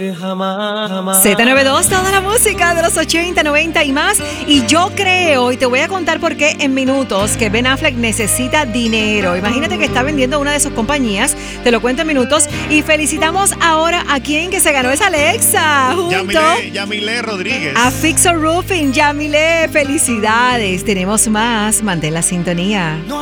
Z92, toda la música de los 80, 90 y más. Y yo creo, y te voy a contar por qué en minutos, que Ben Affleck necesita dinero. Imagínate que está vendiendo una de sus compañías. Te lo cuento en minutos. Y felicitamos ahora a quien que se ganó esa Alexa. Junto Yamile Rodríguez. A Fixer Roofing. Yamile, felicidades. Tenemos más. Mantén la sintonía.